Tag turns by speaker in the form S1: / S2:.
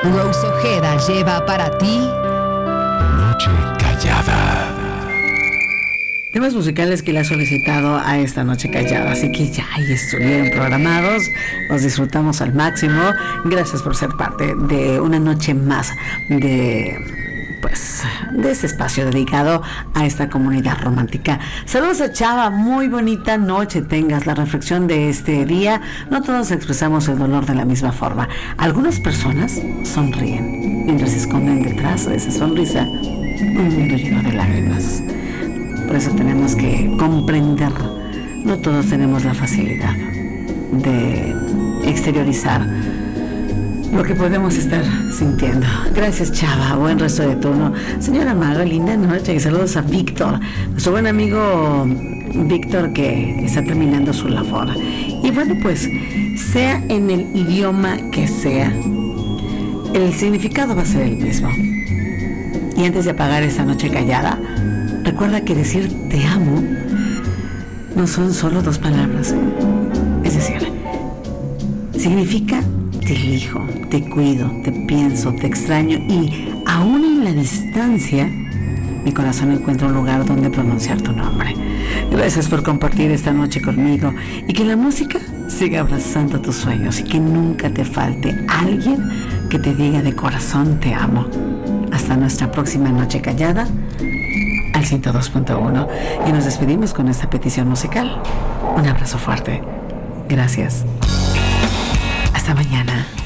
S1: Rose Ojeda lleva para ti
S2: Noche Callada.
S3: Temas musicales que le ha solicitado a esta Noche Callada, así que ya ahí estuvieron programados, los disfrutamos al máximo. Gracias por ser parte de una noche más de este espacio dedicado a esta comunidad romántica. Saludos a Chava, muy bonita noche tengas. La reflexión de este día: no todos expresamos el dolor de la misma forma. Algunas personas sonríen mientras se esconden detrás de esa sonrisa un mundo lleno de lágrimas. Por eso tenemos que comprender, no todos tenemos la facilidad de exteriorizar lo que podemos estar sintiendo. Gracias, Chava, buen resto de turno. Señora Maga, linda noche, y saludos a Víctor, nuestro buen amigo Víctor, que está terminando su labor. Y bueno, pues, sea en el idioma que sea, el significado va a ser el mismo. Y antes de apagar esta Noche Callada, recuerda que decir te amo no son solo dos palabras. Es decir, significa te elijo, te cuido, te pienso, te extraño, y aún en la distancia mi corazón encuentra un lugar donde pronunciar tu nombre. Gracias por compartir esta noche conmigo, y que la música siga abrazando tus sueños, y que nunca te falte alguien que te diga de corazón te amo. Hasta nuestra próxima Noche Callada al 102.1, y nos despedimos con esta petición musical. Un abrazo fuerte. Gracias. Hasta mañana.